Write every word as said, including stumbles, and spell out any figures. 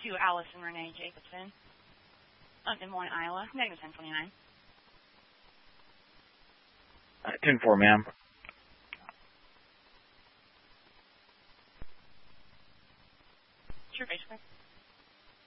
to Allison Renee Jacobson of Des Moines, Iowa, negative ten twenty-nine. Uh, ten four, ma'am. Sure, basically.